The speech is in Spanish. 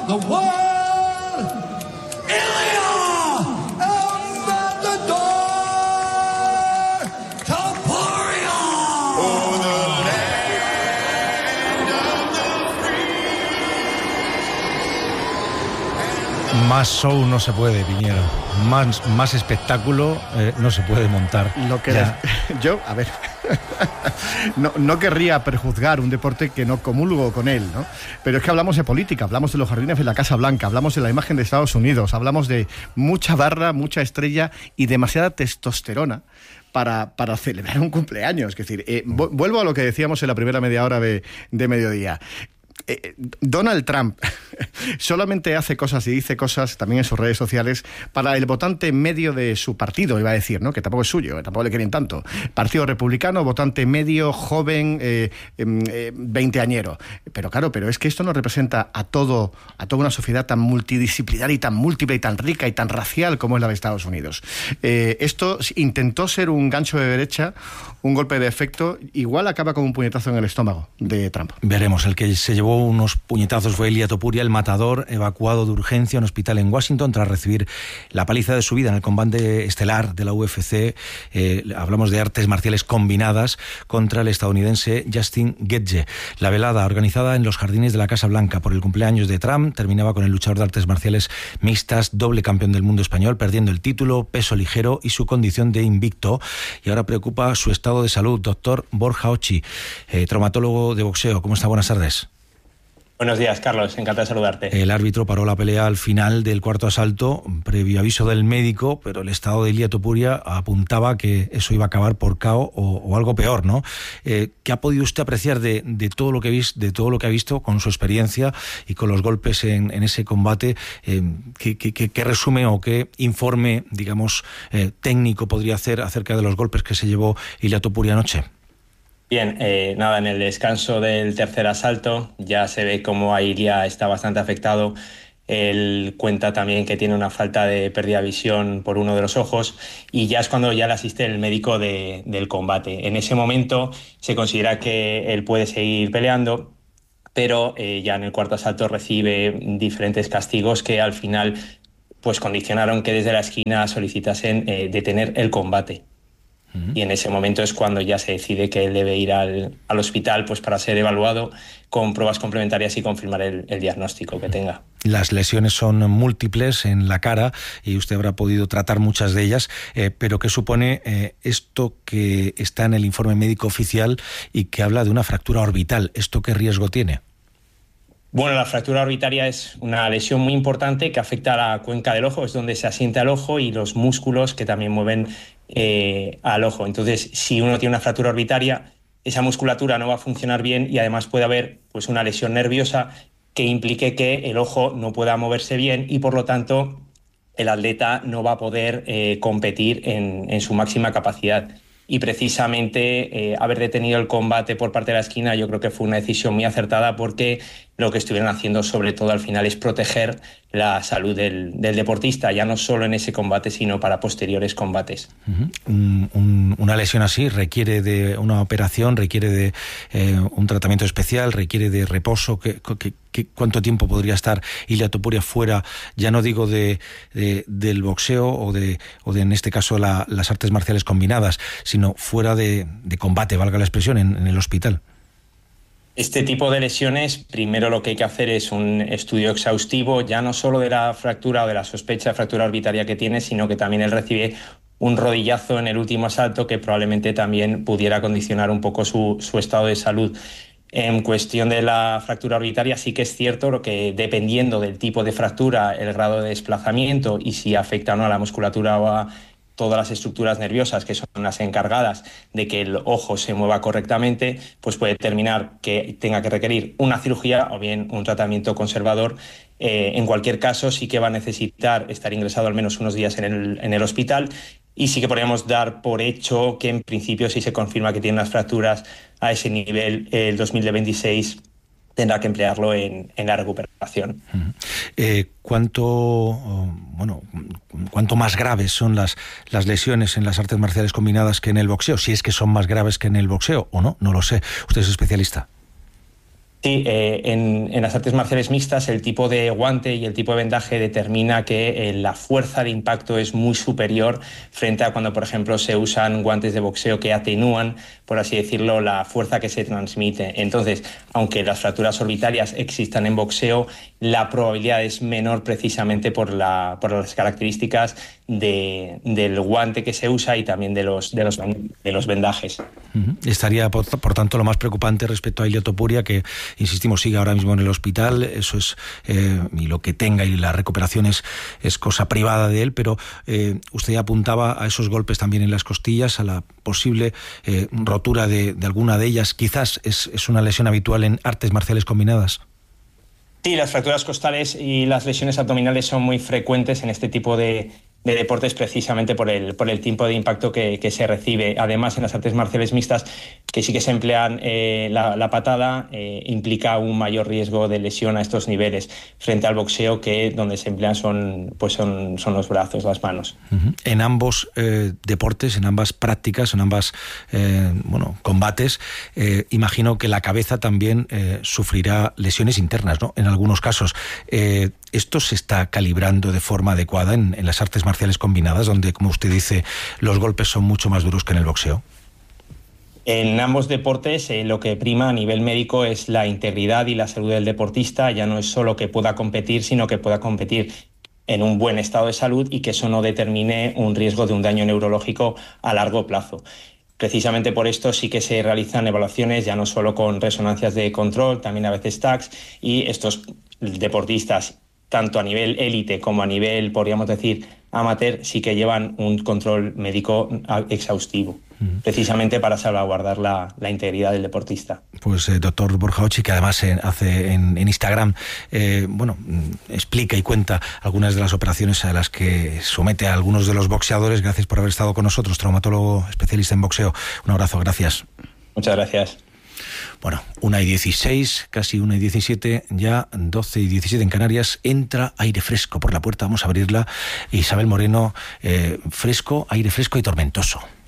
the world, Ilya el Matador Topuria. Oh, the land of the free. Más show no se puede, Piñero. Más espectáculo no se puede montar. Lo que yo, a ver, no querría prejuzgar un deporte que no comulgo con él, ¿no? Pero es que hablamos de política, hablamos de los jardines de la Casa Blanca, hablamos de la imagen de Estados Unidos, hablamos de mucha barra, mucha estrella y demasiada testosterona para celebrar un cumpleaños. Es decir, vuelvo a lo que decíamos en la primera media hora de mediodía. Donald Trump solamente hace cosas y dice cosas también en sus redes sociales para el votante medio de su partido, iba a decir, ¿no? Que tampoco es suyo, tampoco le quieren tanto. Partido Republicano, votante medio, joven, veinteañero. Pero claro, es que esto no representa a toda una sociedad tan multidisciplinaria y tan múltiple y tan rica y tan racial como es la de Estados Unidos. Esto intentó ser un gancho de derecha, un golpe de efecto, igual acaba con un puñetazo en el estómago de Trump. Veremos. El que se llevó unos puñetazos fue Ilia Topuria, el matador, evacuado de urgencia a un hospital en Washington tras recibir la paliza de su vida en el combate estelar de la UFC. Hablamos de artes marciales combinadas contra el estadounidense Justin Gaethje. La velada, organizada en los jardines de la Casa Blanca por el cumpleaños de Trump, terminaba con el luchador de artes marciales mixtas, doble campeón del mundo español, perdiendo el título, peso ligero y su condición de invicto. Y ahora preocupa su estado de salud. Doctor Borja Ochi, traumatólogo de boxeo. ¿Cómo está? Buenas tardes. Buenos días, Carlos. Encantado de saludarte. El árbitro paró la pelea al final del cuarto asalto, previo aviso del médico, pero el estado de Ilia Topuria apuntaba que eso iba a acabar por KO o algo peor, ¿no? ¿Qué ha podido usted apreciar de todo lo que ha visto con su experiencia y con los golpes en ese combate? ¿Qué resumen o qué informe, digamos, técnico podría hacer acerca de los golpes que se llevó Ilia Topuria anoche? Bien, nada, en el descanso del tercer asalto ya se ve cómo Ilia está bastante afectado. Él cuenta también que tiene una falta de pérdida de visión por uno de los ojos y ya es cuando ya le asiste el médico del combate. En ese momento se considera que él puede seguir peleando, pero ya en el cuarto asalto recibe diferentes castigos que al final pues condicionaron que desde la esquina solicitasen detener el combate. Y en ese momento es cuando ya se decide que él debe ir al hospital pues para ser evaluado con pruebas complementarias y confirmar el diagnóstico que tenga. Las lesiones son múltiples en la cara y usted habrá podido tratar muchas de ellas, pero ¿qué supone esto que está en el informe médico oficial y que habla de una fractura orbital? ¿Esto qué riesgo tiene? Bueno, la fractura orbitaria es una lesión muy importante que afecta a la cuenca del ojo, es donde se asienta el ojo y los músculos que también mueven al ojo. Entonces, si uno tiene una fractura orbitaria, esa musculatura no va a funcionar bien y además puede haber pues, una lesión nerviosa que implique que el ojo no pueda moverse bien y por lo tanto el atleta no va a poder competir en su máxima capacidad. Y precisamente haber detenido el combate por parte de la esquina yo creo que fue una decisión muy acertada porque lo que estuvieron haciendo sobre todo al final es proteger la salud del deportista, ya no solo en ese combate sino para posteriores combates. Una lesión así requiere de una operación, requiere de un tratamiento especial, requiere de reposo. ¿Cuánto tiempo podría estar Ilia Topuria fuera, ya no digo del boxeo o de en este caso las artes marciales combinadas, sino fuera de combate, valga la expresión, en el hospital? Este tipo de lesiones, primero lo que hay que hacer es un estudio exhaustivo, ya no solo de la fractura o de la sospecha de fractura orbitaria que tiene, sino que también él recibe un rodillazo en el último asalto que probablemente también pudiera condicionar un poco su estado de salud. En cuestión de la fractura orbitaria sí que es cierto lo que dependiendo del tipo de fractura, el grado de desplazamiento y si afecta o no a la musculatura o a todas las estructuras nerviosas que son las encargadas de que el ojo se mueva correctamente, pues puede determinar que tenga que requerir una cirugía o bien un tratamiento conservador. En cualquier caso sí que va a necesitar estar ingresado al menos unos días en el hospital y sí que podríamos dar por hecho que en principio si se confirma que tiene unas fracturas a ese nivel, el 2026 tendrá que emplearlo en la recuperación. ¿Cuánto más graves son las lesiones en las artes marciales combinadas que en el boxeo? Si es que son más graves que en el boxeo o no, no lo sé. Usted es especialista. Sí, en las artes marciales mixtas el tipo de guante y el tipo de vendaje determina que la fuerza de impacto es muy superior frente a cuando, por ejemplo, se usan guantes de boxeo que atenúan, por así decirlo, la fuerza que se transmite. Entonces, aunque las fracturas orbitarias existan en boxeo, la probabilidad es menor precisamente por las características del guante que se usa y también de los vendajes. Estaría, por tanto, lo más preocupante respecto a Ilia Topuria, que, insistimos, sigue ahora mismo en el hospital. Eso es, y lo que tenga y la recuperación es cosa privada de él, pero usted ya apuntaba a esos golpes también en las costillas, a la posible rotura de alguna de ellas. Quizás es una lesión habitual en artes marciales combinadas. Sí, las fracturas costales y las lesiones abdominales son muy frecuentes en este tipo de deportes, precisamente por el tipo de impacto que se recibe. Además, en las artes marciales mixtas, que sí que se emplean la patada, implica un mayor riesgo de lesión a estos niveles, frente al boxeo, que donde se emplean son los brazos, las manos. En ambos deportes, en ambas prácticas, en ambas combates, imagino que la cabeza también sufrirá lesiones internas, ¿no? En algunos casos. ¿Esto se está calibrando de forma adecuada en las artes marciales combinadas, donde, como usted dice, los golpes son mucho más duros que en el boxeo? En ambos deportes lo que prima a nivel médico es la integridad y la salud del deportista. Ya no es solo que pueda competir, sino que pueda competir en un buen estado de salud y que eso no determine un riesgo de un daño neurológico a largo plazo. Precisamente por esto sí que se realizan evaluaciones, ya no solo con resonancias de control, también a veces TACs, y estos deportistas, tanto a nivel élite como a nivel, podríamos decir, amateur, sí que llevan un control médico exhaustivo, precisamente para salvaguardar la integridad del deportista. Pues doctor Borja Ochi, que además hace en Instagram, explica y cuenta algunas de las operaciones a las que somete a algunos de los boxeadores. Gracias por haber estado con nosotros, traumatólogo especialista en boxeo. Un abrazo, gracias. Muchas gracias. Bueno, 1:16, casi 1:17, ya 12:17 en Canarias. Entra aire fresco por la puerta, vamos a abrirla. Isabel Moreno, fresco, aire fresco y tormentoso.